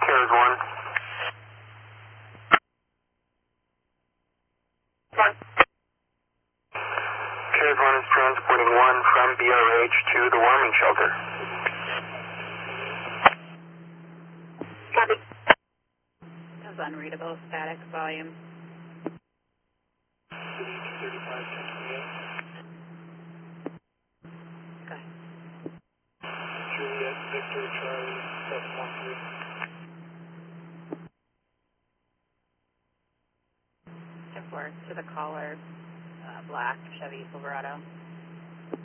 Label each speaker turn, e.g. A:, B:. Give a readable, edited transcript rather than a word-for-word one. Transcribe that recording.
A: Carriers 1. Carriers 1 is transporting 1 from BRH to the warming shelter.
B: Copy. That was unreadable, static volume. Okay.
C: Juliet, Victor, Charlie, 713.
B: 10-4 to the caller, black Chevy Silverado.